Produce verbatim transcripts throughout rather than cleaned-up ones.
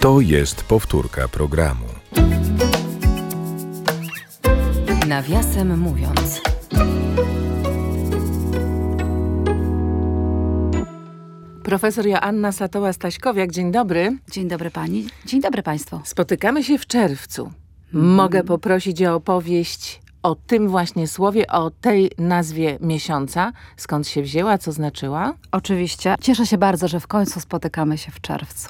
To jest powtórka programu. Nawiasem mówiąc. Profesor Joanna Satoła-Staśkowiak, dzień dobry. Dzień dobry pani, dzień dobry państwu. Spotykamy się w czerwcu. Mogę mm. poprosić o opowieść o tym właśnie słowie, o tej nazwie miesiąca. Skąd się wzięła, co znaczyła? Oczywiście. Cieszę się bardzo, że w końcu spotykamy się w czerwcu.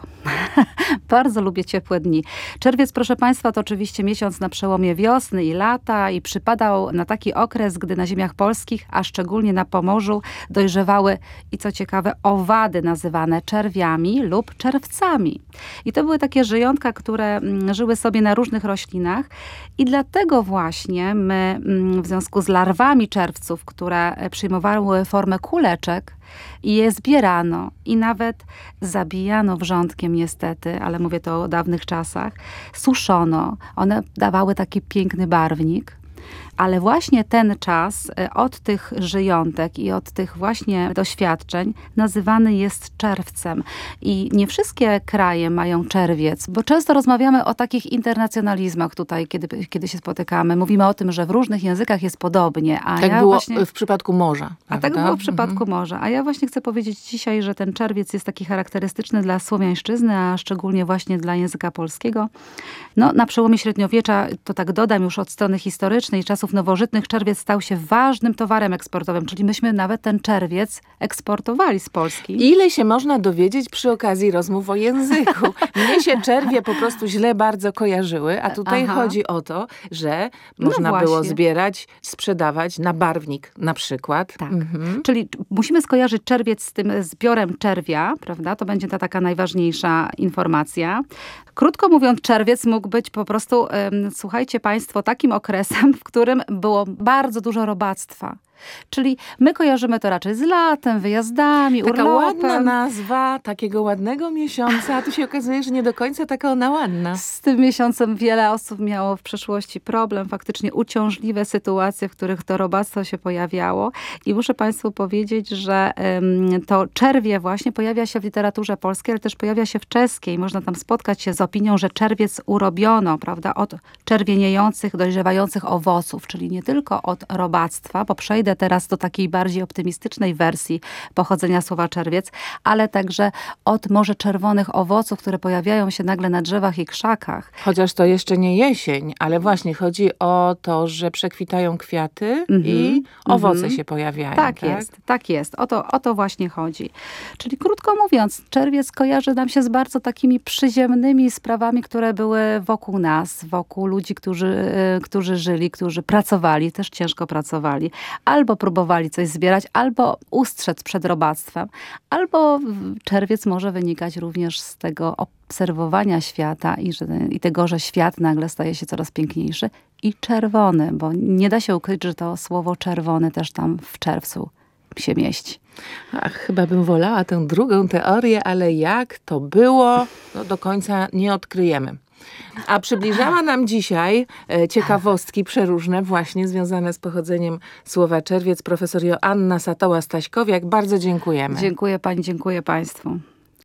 Bardzo lubię ciepłe dni. Czerwiec, proszę państwa, to oczywiście miesiąc na przełomie wiosny i lata i przypadał na taki okres, gdy na ziemiach polskich, a szczególnie na Pomorzu, dojrzewały i co ciekawe owady nazywane czerwiami lub czerwcami. I to były takie żyjątka, które żyły sobie na różnych roślinach i dlatego właśnie my w związku z larwami czerwców, które przyjmowały formę kuleczek i je zbierano i nawet zabijano wrzątkiem niestety, ale mówię to o dawnych czasach, suszono. One dawały taki piękny barwnik. Ale właśnie ten czas od tych żyjątek i od tych właśnie doświadczeń nazywany jest czerwcem. I nie wszystkie kraje mają czerwiec, bo często rozmawiamy o takich internacjonalizmach tutaj, kiedy, kiedy się spotykamy. Mówimy o tym, że w różnych językach jest podobnie. A tak ja było właśnie... w przypadku morza. A prawda? tak było w przypadku mhm. morza. A ja właśnie chcę powiedzieć dzisiaj, że ten czerwiec jest taki charakterystyczny dla słowiańszczyzny, a szczególnie właśnie dla języka polskiego. No, na przełomie średniowiecza, to tak dodam już od strony historycznej, czasów nowożytnych, czerwiec stał się ważnym towarem eksportowym, czyli myśmy nawet ten czerwiec eksportowali z Polski. Ile się można dowiedzieć przy okazji rozmów o języku? Mnie się czerwie po prostu źle bardzo kojarzyły, a tutaj Aha. chodzi o to, że można no było zbierać, sprzedawać na barwnik na przykład. Tak, mhm. czyli musimy skojarzyć czerwiec z tym zbiorem czerwia, prawda? To będzie ta taka najważniejsza informacja. Krótko mówiąc, czerwiec mógł być po prostu, um, słuchajcie państwo, takim okresem, w którym było bardzo dużo robactwa. Czyli my kojarzymy to raczej z latem, wyjazdami, taka urlopem. Ładna nazwa takiego ładnego miesiąca, a tu się okazuje, że nie do końca taka ona ładna. Z tym miesiącem wiele osób miało w przeszłości problem, faktycznie uciążliwe sytuacje, w których to robactwo się pojawiało. I muszę państwu powiedzieć, że um, to czerwie właśnie pojawia się w literaturze polskiej, ale też pojawia się w czeskiej. Można tam spotkać się z opinią, że czerwiec urobiono, prawda, od czerwieniejących, dojrzewających owoców, czyli nie tylko od robactwa, bo przejdę teraz do takiej bardziej optymistycznej wersji pochodzenia słowa czerwiec, ale także od może czerwonych owoców, które pojawiają się nagle na drzewach i krzakach. Chociaż to jeszcze nie jesień, ale właśnie chodzi o to, że przekwitają kwiaty mm-hmm, i owoce mm-hmm. się pojawiają. Tak, tak jest, tak jest. O to, o to właśnie chodzi. Czyli krótko mówiąc, czerwiec kojarzy nam się z bardzo takimi przyziemnymi sprawami, które były wokół nas, wokół ludzi, którzy, którzy żyli, którzy pracowali, też ciężko pracowali. Albo próbowali coś zbierać, albo ustrzec przed robactwem, albo czerwiec może wynikać również z tego obserwowania świata i, że, i tego, że świat nagle staje się coraz piękniejszy i czerwony, bo nie da się ukryć, że to słowo czerwony też tam w czerwcu się mieści. Ach, chyba bym wolała tę drugą teorię, ale jak to było, no do końca nie odkryjemy. A przybliżała nam dzisiaj e, ciekawostki przeróżne, właśnie związane z pochodzeniem słowa czerwiec, profesor Joanna Satoła-Staśkowiak. Bardzo dziękujemy. Dziękuję pani, dziękuję państwu.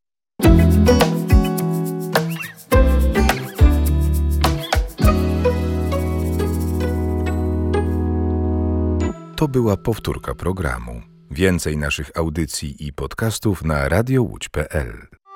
To była powtórka programu. Więcej naszych audycji i podcastów na radio łódź kropka pe el.